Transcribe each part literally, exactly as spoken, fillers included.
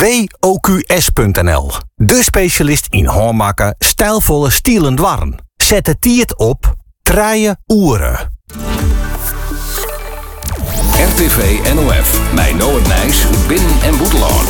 W O Q S punt N L. De specialist in hoormaken, stijlvolle stielen dwarren. Zet het tiert op, traaien oeren. R T V N O F, mijn Noord Nijs, Binnen en Boeteloon.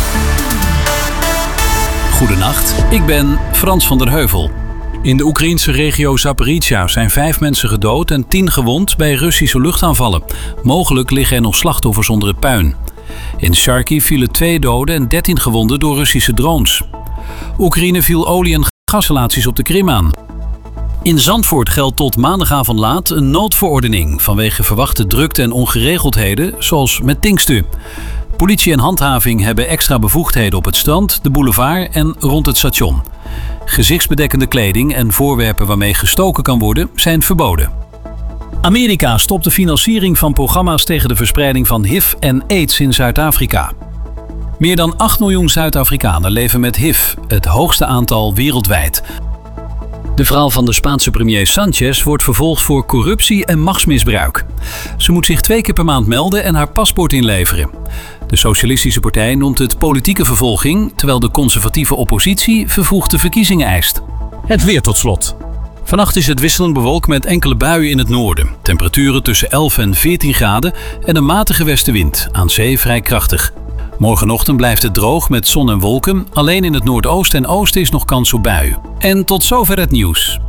Goedenacht, ik ben Frans van der Heuvel. In de Oekraïense regio Zaporizhzhia zijn vijf mensen gedood en tien gewond bij Russische luchtaanvallen. Mogelijk liggen er nog slachtoffers onder het puin. In Kharkiv vielen twee doden en dertien gewonden door Russische drones. Oekraïne viel olie- en gasinstallaties op de Krim aan. In Zandvoort geldt tot maandagavond laat een noodverordening vanwege verwachte drukte en ongeregeldheden, zoals met Pinkster. Politie en handhaving hebben extra bevoegdheden op het strand, de boulevard en rond het station. Gezichtsbedekkende kleding en voorwerpen waarmee gestoken kan worden zijn verboden. Amerika stopt de financiering van programma's tegen de verspreiding van H I V en AIDS in Zuid-Afrika. Meer dan acht miljoen Zuid-Afrikanen leven met H I V, het hoogste aantal wereldwijd. De vrouw van de Spaanse premier Sanchez wordt vervolgd voor corruptie en machtsmisbruik. Ze moet zich twee keer per maand melden en haar paspoort inleveren. De Socialistische Partij noemt het politieke vervolging, terwijl de conservatieve oppositie vervroegde verkiezingen eist. Het weer tot slot. Vannacht is het wisselend bewolkt met enkele buien in het noorden. Temperaturen tussen elf en veertien graden en een matige westenwind, aan zee vrij krachtig. Morgenochtend blijft het droog met zon en wolken. Alleen in het noordoosten en oosten is nog kans op buien. En tot zover het nieuws.